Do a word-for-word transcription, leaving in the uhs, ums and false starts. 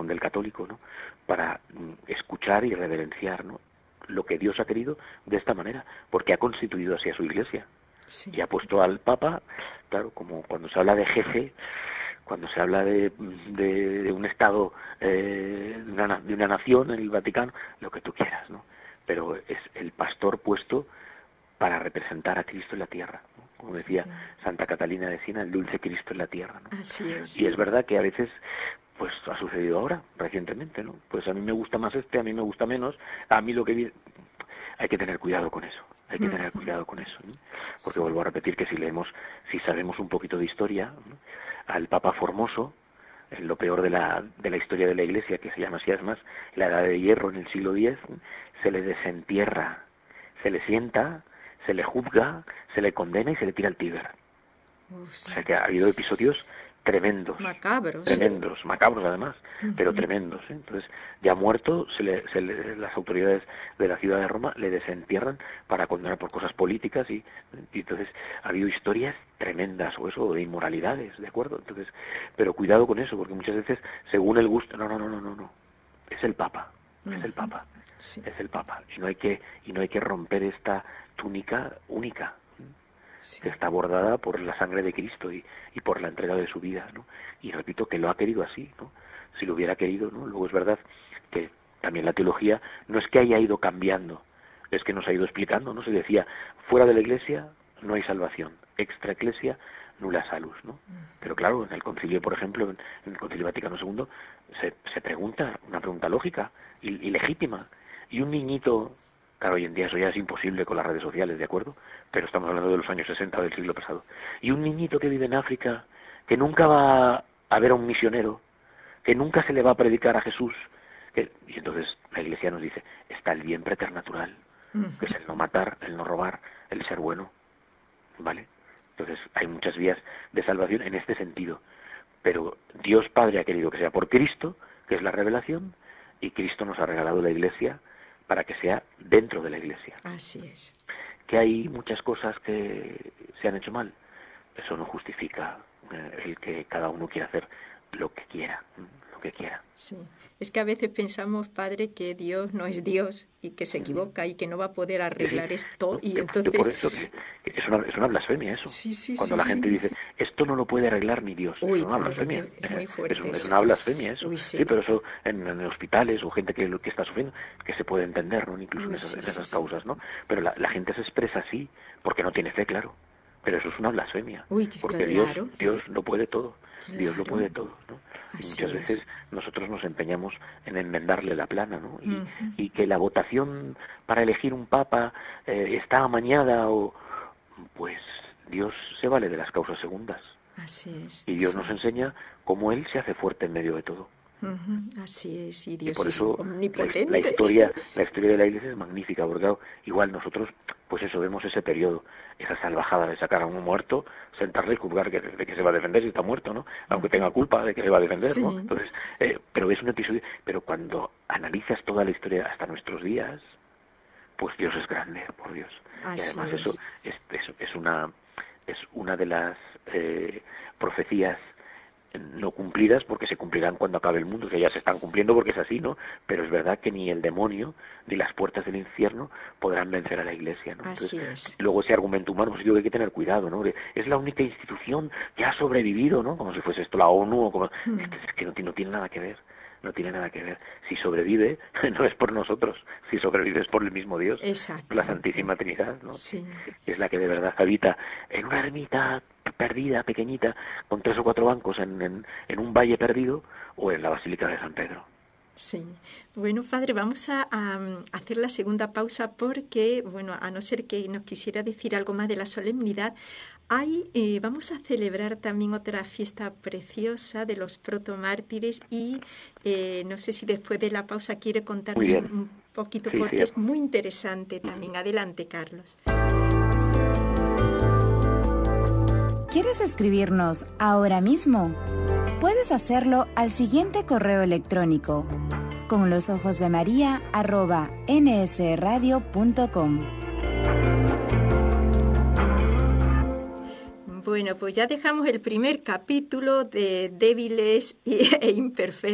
corazón del católico, ¿no? Para mm, escuchar y reverenciar, ¿no? Lo que Dios ha querido de esta manera, porque ha constituido así a su Iglesia. Sí. Y ha puesto al Papa, claro, como cuando se habla de jefe, cuando se habla de, de, de un Estado, eh, de, una, de una nación en el Vaticano, lo que tú quieras, ¿no? Pero es el pastor puesto para representar a Cristo en la tierra, ¿no? Como decía sí. Santa Catalina de Siena, el dulce Cristo en la tierra, ¿no? Así es. Y es verdad que a veces pues ha sucedido ahora, recientemente, ¿no? Pues a mí me gusta más este, a mí me gusta menos, a mí lo que vi... Hay que tener cuidado con eso, hay que tener cuidado con eso, ¿no? Porque vuelvo a repetir que si leemos, si sabemos un poquito de historia, ¿no? Al Papa Formoso, en lo peor de la de la historia de la Iglesia, que se llama así, es más, la Edad de Hierro en el siglo diez, se le desentierra, se le sienta, se le juzga, se le condena y se le tira al Tíber. Uf, sí. O sea que ha habido episodios tremendos, macabros, tremendos, macabros además, uh-huh. pero tremendos, ¿eh? Entonces, ya muerto, se le, se le, las autoridades de la ciudad de Roma le desentierran para condenar por cosas políticas y, y entonces ha habido historias tremendas o eso, de inmoralidades, ¿de acuerdo? Entonces, pero cuidado con eso, porque muchas veces, según el gusto, no, no, no, no, no, no, es el Papa, uh-huh. es el Papa, sí. es el Papa, y no hay que, y no hay que romper esta túnica única, sí. que está bordada por la sangre de Cristo y, y por la entrega de su vida, ¿no? Y repito que lo ha querido así, ¿no? Si lo hubiera querido, ¿no? Luego es verdad que también la teología no es que haya ido cambiando, es que nos ha ido explicando, ¿no? Se decía, fuera de la Iglesia no hay salvación, extra Ecclesia nulla salus, ¿no? Pero claro, en el concilio, por ejemplo, en, en el concilio Vaticano segundo, se, se pregunta, una pregunta lógica y, y legítima, y un niñito... Claro, hoy en día eso ya es imposible con las redes sociales, ¿de acuerdo? Pero estamos hablando de los años sesenta del siglo pasado. Y un niñito que vive en África, que nunca va a ver a un misionero, que nunca se le va a predicar a Jesús, que... y entonces la Iglesia nos dice, está el bien preternatural, que es el no matar, el no robar, el ser bueno, ¿vale? Entonces hay muchas vías de salvación en este sentido, pero Dios Padre ha querido que sea por Cristo, que es la revelación, y Cristo nos ha regalado la Iglesia para que sea dentro de la Iglesia. Así es. Que hay muchas cosas que se han hecho mal. Eso no justifica eh, el que cada uno quiera hacer lo que quiera, lo que quiera. Sí, es que a veces pensamos, Padre, que Dios no es Dios y que se equivoca y que no va a poder arreglar esto. Y yo, entonces... yo por eso, que, que es, una, es una blasfemia eso. Sí, sí, Cuando sí, la sí. gente dice, esto no lo puede arreglar ni Dios. Uy, es una padre, blasfemia. es muy fuerte. Es, un, es una blasfemia eso. Uy, sí. sí, pero eso en, en hospitales o gente que, que está sufriendo, que se puede entender, ¿no? Incluso Uy, en esas, sí, en esas sí, causas, ¿no? Pero la, la gente se expresa así porque no tiene fe, claro. Pero eso es una blasfemia. Uy, porque claro. Dios, Dios lo puede todo. Claro. Dios lo puede todo, ¿no? Y Así muchas veces es. nosotros nos empeñamos en enmendarle la plana, ¿no? Y, Uh-huh. y que la votación para elegir un papa eh, está amañada o... Pues Dios se vale de las causas segundas. Así es. Y Dios sí. nos enseña cómo Él se hace fuerte en medio de todo. Uh-huh. Así es, y Dios y por es eso omnipotente. La, la historia la historia de la Iglesia es magnífica, porque claro, igual nosotros, pues eso, vemos ese periodo, esa salvajada de sacar a un muerto, sentarle y juzgar que, de que se va a defender si está muerto, ¿no? Aunque tenga culpa de que se va a defender, sí. ¿no? Entonces, eh, pero es un episodio, pero cuando analizas toda la historia hasta nuestros días, pues Dios es grande, por Dios. Así y además es. eso es, es, es una es una de las eh, profecías no cumplidas, porque se cumplirán cuando acabe el mundo, que ya se están cumpliendo porque es así, ¿no? Pero es verdad que ni el demonio ni las puertas del infierno podrán vencer a la Iglesia, ¿no? Así Entonces, es. luego ese argumento humano, pues digo que hay que tener cuidado, ¿no? Es la única institución que ha sobrevivido, ¿no? Como si fuese esto la ONU o como... Hmm. Es que, es que no, no tiene nada que ver. No tiene nada que ver. Si sobrevive, no es por nosotros. Si sobrevive es por el mismo Dios. Exacto. La Santísima Trinidad, ¿no? Sí. Es la que de verdad habita en una ermita perdida, pequeñita, con tres o cuatro bancos en, en, en un valle perdido, o en la Basílica de San Pedro. Sí. Bueno, padre, vamos a, a hacer la segunda pausa porque, bueno, a no ser que nos quisiera decir algo más de la solemnidad, hay, eh, vamos a celebrar también otra fiesta preciosa de los protomártires y eh, no sé si después de la pausa quiere contarnos un, un poquito sí, porque sí. es muy interesante también. Adelante, Carlos. ¿Quieres escribirnos ahora mismo? Puedes hacerlo al siguiente correo electrónico: con los ojos de María arroba nsradio punto com. Bueno, pues ya dejamos el primer capítulo de Débiles e Imperfectos.